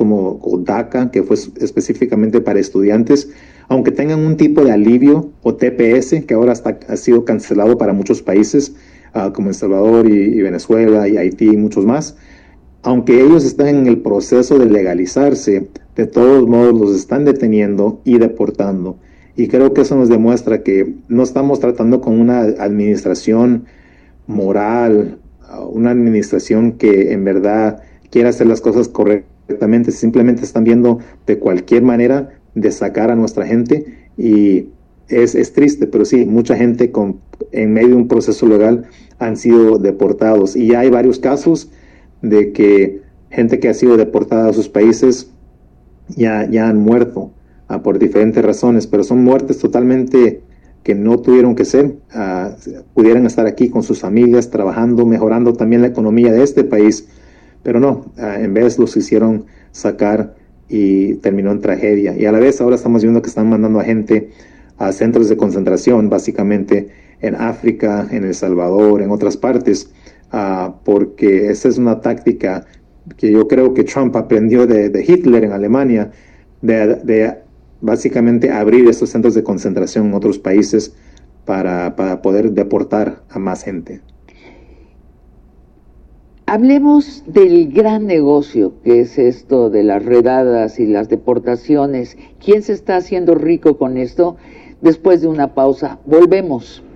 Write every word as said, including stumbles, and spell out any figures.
como DACA, que fue específicamente para estudiantes, aunque tengan un tipo de alivio, o T P S, que ahora está, ha sido cancelado para muchos países, uh, como El Salvador y, y Venezuela y Haití y muchos más, aunque ellos están en el proceso de legalizarse, de todos modos los están deteniendo y deportando. Y creo que eso nos demuestra que no estamos tratando con una administración moral, una administración que en verdad quiera hacer las cosas correctamente. Simplemente están viendo de cualquier manera de sacar a nuestra gente, y es, es triste, pero sí, mucha gente con, en medio de un proceso legal han sido deportados, y ya hay varios casos de que gente que ha sido deportada a sus países ya, ya han muerto uh, por diferentes razones, pero son muertes totalmente que no tuvieron que ser. Uh, pudieran estar aquí con sus familias trabajando, mejorando también la economía de este país, pero no, uh, en vez los hicieron sacar y terminó en tragedia. Y a la vez ahora estamos viendo que están mandando a gente a centros de concentración, básicamente en África, en El Salvador, en otras partes, uh, porque esa es una táctica que yo creo que Trump aprendió de, de Hitler en Alemania, de, de básicamente abrir estos centros de concentración en otros países para, para poder deportar a más gente. Hablemos del gran negocio que es esto de las redadas y las deportaciones. ¿Quién se está haciendo rico con esto? Después de una pausa, volvemos.